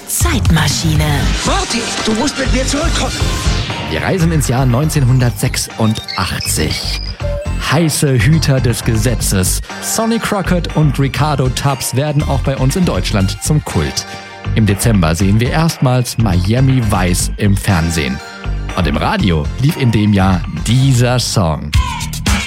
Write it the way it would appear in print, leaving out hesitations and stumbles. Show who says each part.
Speaker 1: Zeitmaschine.
Speaker 2: Marty, du musst mit mir zurückkommen.
Speaker 3: Wir reisen ins Jahr 1986. Heiße Hüter des Gesetzes. Sonny Crockett und Ricardo Tubbs werden auch bei uns in Deutschland zum Kult. Im Dezember sehen wir erstmals Miami Vice im Fernsehen. Und im Radio lief in dem Jahr dieser Song.